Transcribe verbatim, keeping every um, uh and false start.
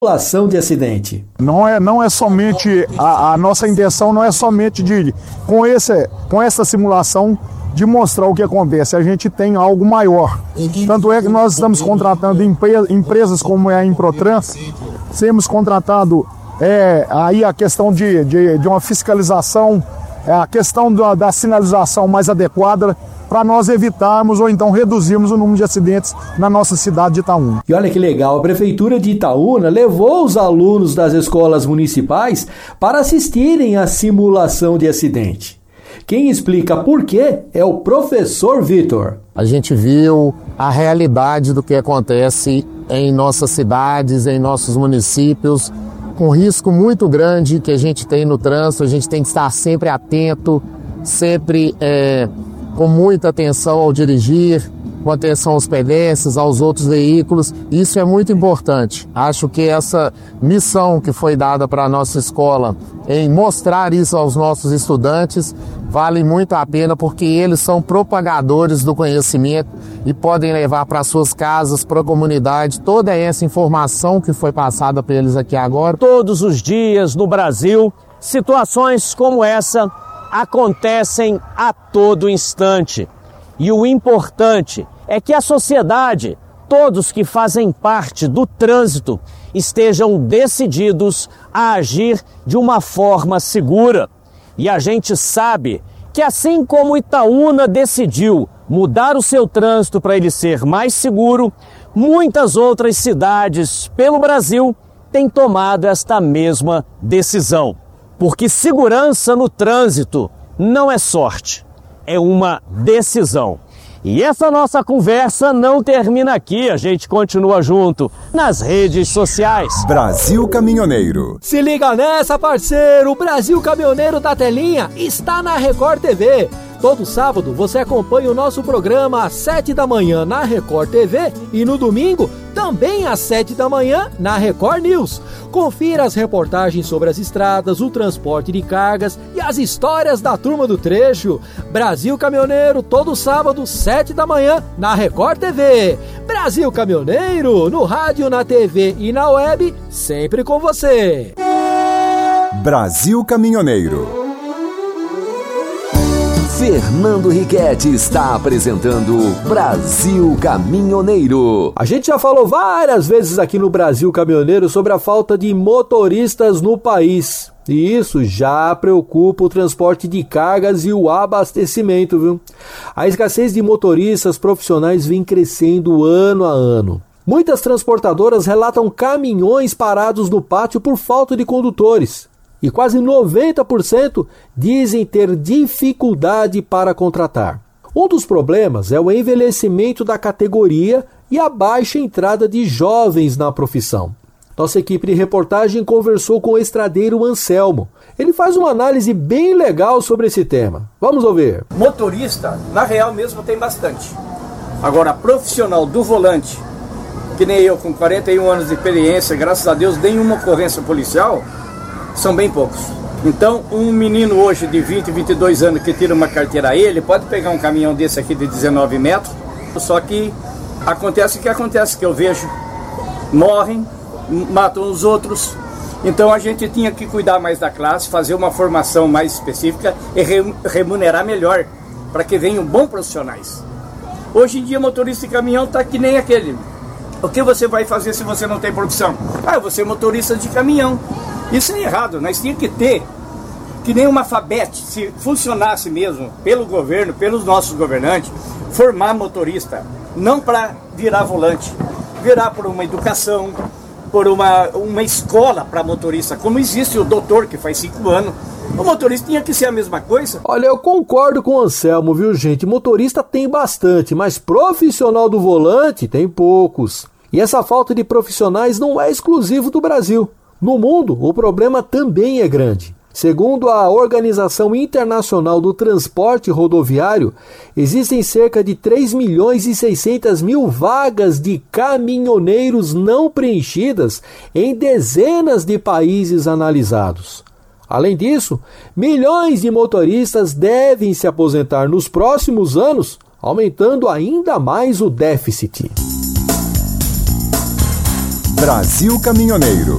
Simulação de acidente. Não é, não é somente, a, a nossa intenção não é somente de, com, esse, com essa simulação, de mostrar o que acontece. A gente tem algo maior. Tanto é que nós estamos contratando empre, empresas como é a Improtran, temos contratado é, aí a questão de, de, de uma fiscalização, é, a questão da, da sinalização mais adequada, para nós evitarmos ou então reduzirmos o número de acidentes na nossa cidade de Itaúna. E olha que legal, a Prefeitura de Itaúna levou os alunos das escolas municipais para assistirem à simulação de acidente. Quem explica por quê é o professor Vitor. A gente viu a realidade do que acontece em nossas cidades, em nossos municípios, com risco muito grande que a gente tem no trânsito. A gente tem que estar sempre atento, sempre é, com muita atenção ao dirigir, com atenção aos pedestres, aos outros veículos. Isso é muito importante. Acho que essa missão que foi dada para a nossa escola em mostrar isso aos nossos estudantes vale muito a pena, porque eles são propagadores do conhecimento e podem levar para suas casas, para a comunidade, toda essa informação que foi passada para eles aqui agora. Todos os dias no Brasil, situações como essa acontecem a todo instante. E o importante é que a sociedade, todos que fazem parte do trânsito, estejam decididos a agir de uma forma segura. E a gente sabe que, assim como Itaúna decidiu mudar o seu trânsito para ele ser mais seguro, muitas outras cidades pelo Brasil têm tomado esta mesma decisão. Porque segurança no trânsito não é sorte, é uma decisão. E essa nossa conversa não termina aqui, a gente continua junto nas redes sociais. Brasil Caminhoneiro. Se liga nessa, parceiro! O Brasil Caminhoneiro da Telinha está na Record T V. Todo sábado você acompanha o nosso programa às sete da manhã na Record T V e no domingo também às sete da manhã na Record News. Confira as reportagens sobre as estradas, o transporte de cargas e as histórias da turma do trecho. Brasil Caminhoneiro, todo sábado, sete da manhã na Record T V. Brasil Caminhoneiro, no rádio, na T V e na web, sempre com você. Brasil Caminhoneiro. Fernando Riquetti está apresentando Brasil Caminhoneiro. A gente já falou várias vezes aqui no Brasil Caminhoneiro sobre a falta de motoristas no país. E isso já preocupa o transporte de cargas e o abastecimento, viu? A escassez de motoristas profissionais vem crescendo ano a ano. Muitas transportadoras relatam caminhões parados no pátio por falta de condutores. E quase noventa por cento dizem ter dificuldade para contratar. Um dos problemas é o envelhecimento da categoria e a baixa entrada de jovens na profissão. Nossa equipe de reportagem conversou com o estradeiro Anselmo. Ele faz uma análise bem legal sobre esse tema. Vamos ouvir. Motorista, na real mesmo, tem bastante. Agora, profissional do volante, que nem eu, com quarenta e um anos de experiência, graças a Deus, nenhuma ocorrência policial, são bem poucos. Então, um menino hoje de vinte, vinte e dois anos que tira uma carteira aí, ele pode pegar um caminhão desse aqui de dezenove metros, só que acontece o que acontece, que eu vejo, morrem, matam os outros. Então a gente tinha que cuidar mais da classe, fazer uma formação mais específica e remunerar melhor, para que venham bons profissionais. Hoje em dia, motorista de caminhão está que nem aquele. O que você vai fazer se você não tem profissão? Ah, você é motorista de caminhão. Isso é errado, nós tínhamos que ter, que nem uma FABET, se funcionasse mesmo pelo governo, pelos nossos governantes, formar motorista, não para virar volante, virar por uma educação, por uma, uma escola para motorista, como existe o doutor que faz cinco anos. O motorista tinha que ser a mesma coisa. Olha, eu concordo com o Anselmo, viu, gente? Motorista tem bastante, mas profissional do volante tem poucos. E essa falta de profissionais não é exclusivo do Brasil. No mundo, o problema também é grande. Segundo a Organização Internacional do Transporte Rodoviário, existem cerca de três milhões e seiscentas mil vagas de caminhoneiros não preenchidas em dezenas de países analisados. Além disso, milhões de motoristas devem se aposentar nos próximos anos, aumentando ainda mais o déficit. Brasil Caminhoneiro.